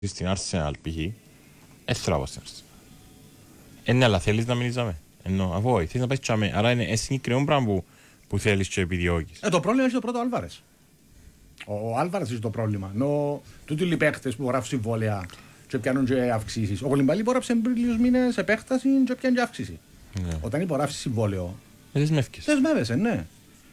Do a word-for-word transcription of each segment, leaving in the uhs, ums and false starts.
στην Arsenal π.χ. δεν θέλω να πάω στην Arsenal. Ε, ναι, αλλά θέλεις να μείνεις δάμε. Ενώ, αφού όχι, θέλεις να πάεις τσάμε. Άρα είναι συγκεκριμένο πράγμα που, που θέλεις και επιδιώκεις. Ε, το πρόβλημα είναι το πρώτο Άλβαρες. Ο Άλβαρες είναι το πρόβλημα. Ενώ τούτοι οι παίκτες που γράφουν συμβόλαια και πιάνουν και αυξήσεις. Ο Κολυμπάλη υπογράψε πριν λίγους μήνες επέκταση και πιάνει και αύξηση. Ναι. Όταν υπογράφεις συμβόλαιο. Ε, δεσμεύκες. Δεσμεύεσαι, ναι.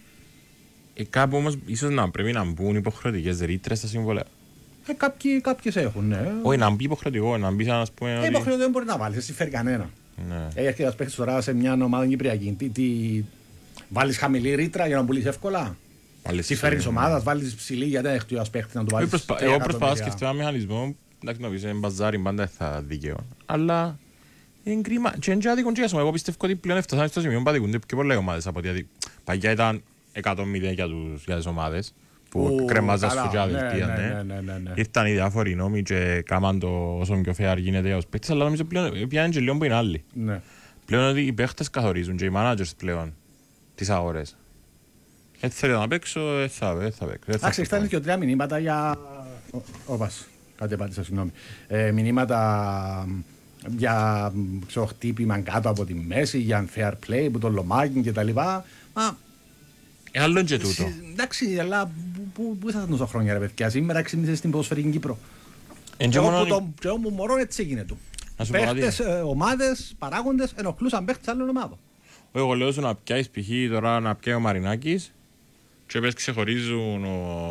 Ε, κάπου όμως ίσως να πρέπει να μπουν υποχρεωτικές ρήτρες στα συμβόλαια. Ε, κάποιοι, κάποιες έχουν, ναι. Όχι, να μπει υποχρεωτικό, να μπει σαν να πούμε. Ε, υποχρεωτικό δεν μπορεί να βάλεις, εσύ φέρει κανένα. Ναι. Ε, έρχεται ένας παίκτης τώρα σε μια ομάδα κυπριακή. Τι, τι, βάλεις χαμηλή ρήτρα για να πουλήσεις εύκολα. Τι φέρνεις ομάδας, βάλεις ψηλή γιατί δεν έχει ένας παίκτης να το βάλεις. Προσπα... Εγώ προσπαθώ να σκεφτώ ένα μηχανισμό. Εντάξει, να πεις, είναι μπαζάρι, πάντα θα δίκαιο. Αλλά είναι κρίμα. Και είναι και άδικο και εγώ πιστεύω ότι πλέον έφτασαν στο σημείο που αδικούνται πιο πολλές ομάδες από ότι παγιά ήταν εκατομμύρια για, τους, για τις ομάδες που κρεμάζαν στο και αδελτία. Ναι, ναι, ναι, ναι, ναι. Ήρθαν οι διάφοροι νόμοι και κάμαν το όσο πιο fair γίνεται ως παίκτες, αλλά νομίζω πλέον πιάνουν και λίγο που είναι άλλοι. Ναι. Πλέον ότι οι παίκτες καθορίζουν και οι managers πλέον τις αγορές. Έτσι θέλω να παίξω, δεν θα παίξω. Εντάξει, ήρθαν και τρία μηνύματα για... Όπας, κάτι επάτησα, συγγνώμη. Ε, μηνύματα για ξέρω, χτύπημα κάτω από τη μέση, για unfair play, που το λομάκι και τα λοιπά. Μα... Ε, άλλο είναι και τούτο. Εντάξει, αλλά πού ήσασταν τόσα χρόνια ρε παιδιά, σήμερα ξύπνησες στην ποδοσφαιρική Κύπρο. Και εγώ μου μωρώ έτσι έγινε του. Παίχτες, ομάδες, παράγοντες ενοχλούσαν παίχτες άλλων ομάδων. Εγώ λέω σου να πιάσεις π.χ. τώρα να πιάει ο Μαρινάκης και πες ξεχωρίζουν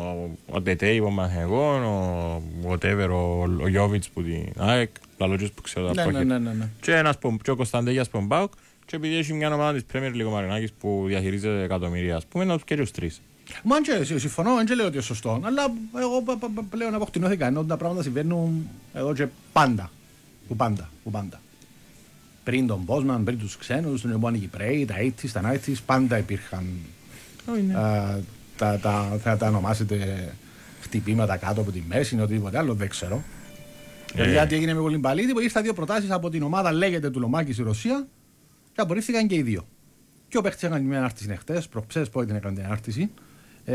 ο Τετέι, ο Μαθηναϊκός, ο whatever, ο Γιώβιτς που την ΑΕΚ, λαλόγιος που ξέρω τα πρόχεια. Και ένας και ο Κωνσταντέγιας που Μπάουκ και επειδή έχει μια ομάδα της Premier League ο Μαρινάκης που διαχειρίζεται εκατομμύρια, ας πούμε, να τους καίει τους τρεις. Μα και συμφωνώ, δεν λέω ότι είναι σωστό, αλλά εγώ πλέον αποκτηνώθηκα, ενώ τα πράγματα συμβαίνουν εδώ και πάντα, που πάντα, που πάντα. Πριν τον Μπόσμαν, πριν τους ξένους, τον Ιωάννη Κυπρέη, τα ογδόντα, τα ενενήντα, πάντα υπήρχαν. Oh, α, τα, τα, θα τα ονομάσετε χτυπήματα κάτω από τη μέση ή οτιδήποτε άλλο, δεν ξέρω. Ε. Γιατί έγινε με Κολυμπαλίδη που ήρθαν δύο προτάσεις από την ομάδα λέγεται του Λομάκη στη Ρωσία και απορρίφθηκαν και οι δύο. Και ο παίχτης έκανε μια ανάρτηση χτες, προχθές πότε την έκανε την ανάρτηση, ε,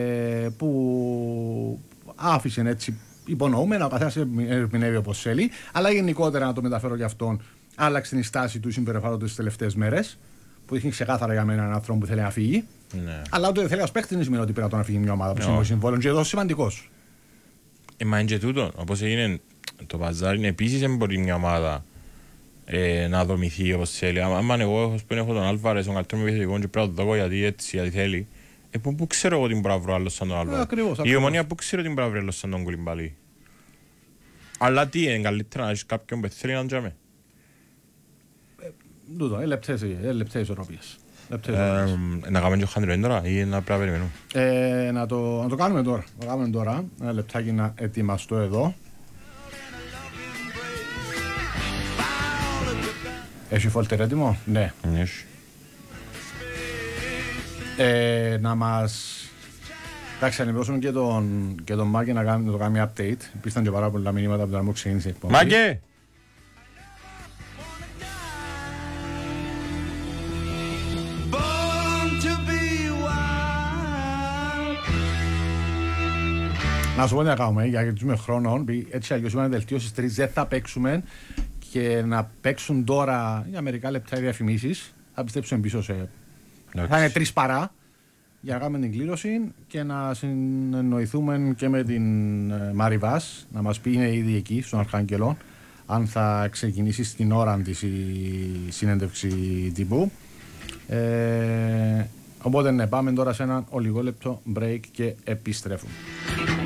που άφησε έτσι υπονοούμενα, ο καθένας ερμηνεύει όπως θέλει, αλλά γενικότερα να το μεταφέρω και αυτόν, άλλαξε την στάση του συμπεριφέροντος τις τελευταίες μέρες, που δείχνει ξεκάθαρα για μένα έναν άνθρωπο που θέλει να φύγει. Ναι. Αλλά όταν θέλει ένα παίχτη δεν σημαίνει ότι πρέπει να φύγει μια ομάδα που είναι συμβόλαιο. Και εδώ σημαντικό. Ε, μα είναι και τούτο. Όπως έγινε το παζάρι, επίσης δεν μπορεί μια ομάδα ε, να δομηθεί όπως θέλει. Αν εγώ έχω τον Άλβαρες, τον καλύτερο μου επιθετικό, και πρέπει να το δω γιατί έτσι γιατί θέλει. Ε, που, που ξέρω εγώ την πράγμα άλλο σαν τον Άλβαρες. Η Ομονία που ξέρω την πράγμα άλλο σαν τον Κολυμπαλί. Αλλά τι είναι καλύτερα να έχεις κάποιον που θέλει να τζάμε. Τούτο, είναι λεπτές ισορροπίες. Να κάνουμε και ο χάντρο τώρα ή να πρέπει να περιμένουμε. Ε, να, το, να το κάνουμε τώρα. Να το κάνουμε τώρα. Ένα λεπτάκι να ετοιμαστώ εδώ. Έχει φόλτερ έτοιμο? Ναι. Έχει. Ε, να μας... Εντάξει, ανεβιώσουμε και τον, και τον Μάκη να, κάνει, να το κάνει update. Υπήρχαν και πάρα πολλά μηνύματα από τον αρμό ξεκίνησε η εκπομπή. Μάκη! Να σου πω τι να κάνουμε, γιατί ζούμε χρόνων, έτσι αλλιώς είμαστε δελτίωσεις τρεις, δεν θα παίξουμε και να παίξουν τώρα για μερικά λεπτά οι διαφημίσεις, θα πιστέψουμε πίσω σε... Okay. Θα είναι τρεις παρά για να κάνουμε την κλήρωση και να συνεννοηθούμε και με την Μαριβάς, να μας πει είναι ήδη εκεί στον Αρχάγγελο, αν θα ξεκινήσει στην ώρα της η συνέντευξη τύπου. Ε, οπότε ναι, πάμε τώρα σε ένα ολιγόλεπτο break και επιστρέφουμε.